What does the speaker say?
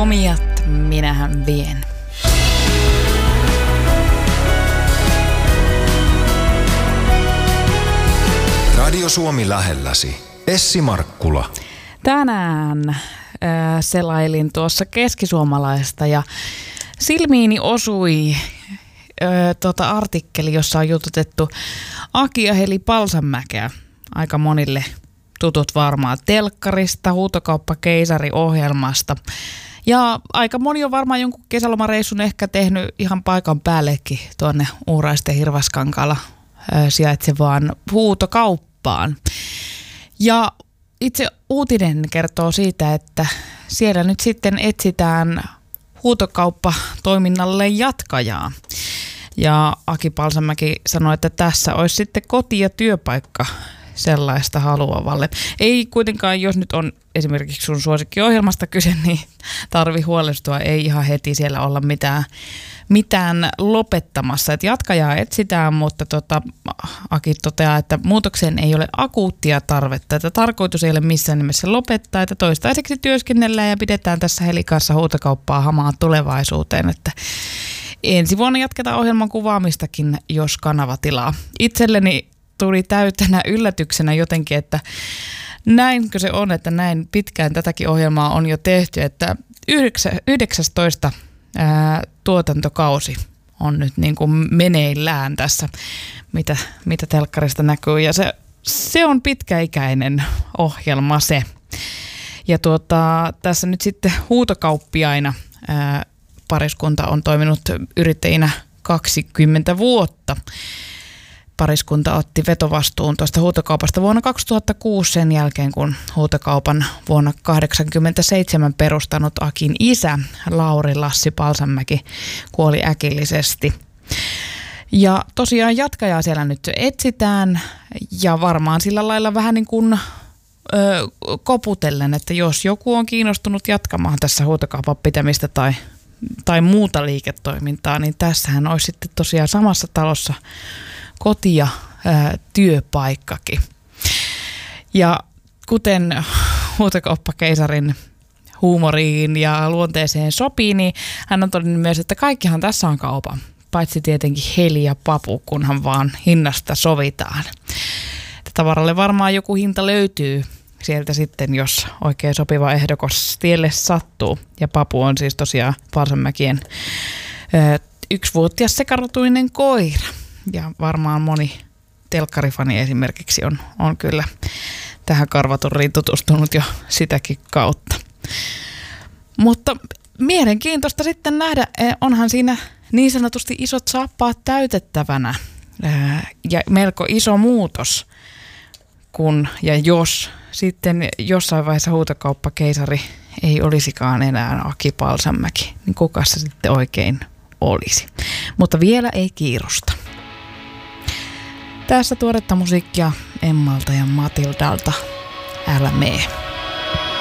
Komiat, minähän vien. Radio Suomi lähelläsi. Essi Markkula. Tänään selailin tuossa keskisuomalaista ja silmiini osui artikkeli, jossa on jututettu Aki ja Heli Palsamäkeä. Aika monille tutut varmaan telkkarista, Huutokauppa-keisari-ohjelmasta. Ja aika moni on varmaan jonkun kesälomareissun ehkä tehnyt ihan paikan päällekin tuonne Uuraisten Hirvaskankaalla sijaitsevaan huutokauppaan. Ja itse uutinen kertoo siitä, että siellä nyt sitten etsitään huutokauppatoiminnalle jatkajaa. Ja Aki Palsamäki sanoi, että tässä olisi sitten koti- ja työpaikka sellaista haluavalle. Ei kuitenkaan, jos nyt on esimerkiksi sun suosikkiohjelmasta kyse, niin tarvi huolestua. Ei ihan heti siellä olla mitään lopettamassa. Et jatkajaa etsitään, mutta Aki toteaa, että muutokseen ei ole akuuttia tarvetta. Että tarkoitus ei ole missään nimessä lopettaa, että toistaiseksi työskennellään ja pidetään tässä Helikassa huutokauppaa hamaa tulevaisuuteen. Että ensi vuonna jatketaan ohjelman kuvaamistakin, jos kanava tilaa. Itselleni tuli täytänä yllätyksenä jotenkin, että näinkö se on, että näin pitkään tätäkin ohjelmaa on jo tehty, että 19 tuotantokausi on nyt niin kuin meneillään tässä, mitä telkkarista näkyy, ja se on pitkäikäinen ohjelma se. Ja tässä nyt sitten huutokauppiaina pariskunta on toiminut yrittäjinä 20 vuotta. Pariskunta otti vetovastuun tuosta huutokaupasta vuonna 2006 sen jälkeen, kun huutokaupan vuonna 1987 perustanut Akin isä Lauri Lassi Palsamäki kuoli äkillisesti. Ja tosiaan jatkajaa siellä nyt etsitään ja varmaan sillä lailla vähän niin kuin koputellen, että jos joku on kiinnostunut jatkamaan tässä huutokaupan pitämistä tai muuta liiketoimintaa, niin tässähän olisi sitten tosiaan samassa talossa koti- ja työpaikkakin. Ja kuten Huutokauppa-keisarin huumoriin ja luonteeseen sopii, niin hän on todennut myös, että kaikkihan tässä on kaupan. Paitsi tietenkin heli ja papu, kunhan vaan hinnasta sovitaan. Tavaralle varmaan joku hinta löytyy sieltä sitten, jos oikein sopiva ehdokas tielle sattuu. Ja papu on siis tosiaan Palsamäkien 1-vuotias sekarotuinen koira. Ja varmaan moni telkkarifani esimerkiksi on kyllä tähän karvaturiin tutustunut jo sitäkin kautta. Mutta mielenkiintoista sitten nähdä, onhan siinä niin sanotusti isot saappaat täytettävänä ja melko iso muutos, kun ja jos sitten jossain vaiheessa huutokauppakeisari ei olisikaan enää Aki Palsamäki, niin kuka se sitten oikein olisi. Mutta vielä ei kiirusta. Tässä tuoretta musiikkia Emmalta ja Matildalta. Älä mee.